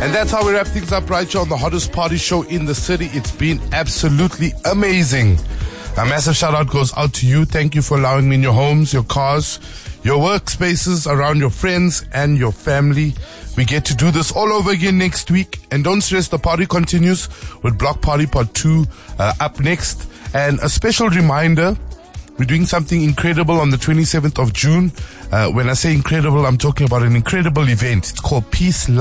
And that's how we wrap things up right here on the hottest party show in the city. It's been absolutely amazing. A massive shout out goes out to you. Thank you for allowing me in your homes, your cars, your workspaces, around your friends and your family. We get to do this all over again next week. And don't stress, the party continues with Block Party Part 2 up next. And a special reminder, we're doing something incredible on the 27th of June. When I say incredible, I'm talking about an incredible event. It's called Peace,